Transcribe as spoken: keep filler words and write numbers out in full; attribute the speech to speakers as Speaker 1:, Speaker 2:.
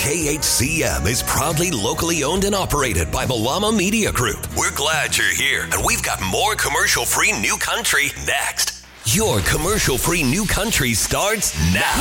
Speaker 1: K H C M is proudly locally owned and operated by Malama Media Group. We're glad you're here, and we've got more commercial-free New Country next. Your commercial-free New Country starts now.